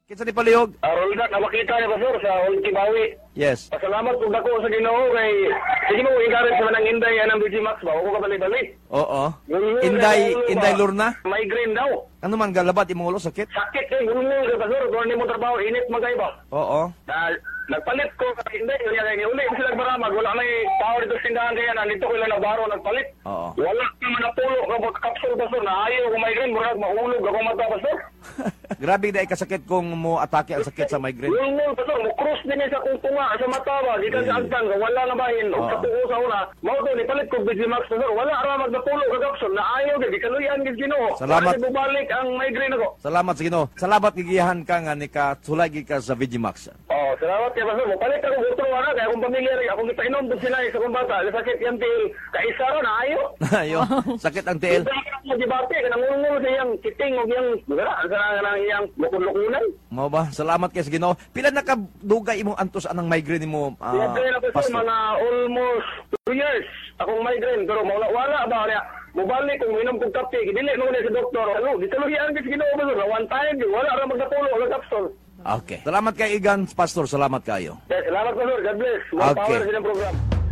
Kinsa ni palihog? Rolda, nakakita niya, Pastor, sa Ultibawi. Yes. Pasalamat kung dako sa Ginoo kay sige mo encourage sa manang Inday anang Digimax ba o ko balik-balik. Oo. Inday Lorna. Migraine daw. Ano man galabat imong ulo sakit? Sakit kay gulong sa Pastor, kung ni mo trabaho init magay ba. Oo. Nagpalit ko kay Inday kaya kay uli ko sila baramag wala may tao dito sa tindahan kaya nandito ko lang nagbaro nagpalit. Oo. Wala ka man napulo ka kapsul Pastor na ayaw ko migraine murag mahulog ako mata Pastor. Grabe dai kasakit kung mo atake ang sakit sa migraine. Gulong Pastor mo cross din sa kung tunga sa mata ba di ka sa agdan wala na bahin o sa tuo sa una mao to ni palit ko Digimax Pastor wala ra magnapulo ka kapsul na ayaw di kaluyan gid Ginoo. Salamat. Balik ang migraine ako. Salamat sa Ginoo. Salamat gigiyahan ka nga ni ka sulay ka sa Vigimax. Oh, salamat kay Pastor. Palit ako gutro ana kay akong pamilya rin akong ipainom dun sila sa kong bata. Sakit yan til kaisa ra na ayo. Ayo, sakit ang tiil. Mo dibate kanang ngulungul sa iyang kiting og iyang gara sa iyang lukon-lukunan. Mao ba? Salamat kay sa Ginoo. Pila na ka dugay imong antos anang migraine nimo? Migraine ako sa mga almost 2 years akong migraine pero wala ba niya. Mubalik kung minom kong kape, dili mo sa doktor. Ano, gitaluhian gid Ginoo ba one time wala ra magnapulo wala kapsul. Okay. Salamat kay Igan, Pastor. Salamat kayo. Salamat Pastor. God bless. More Okay. power sa inyong program.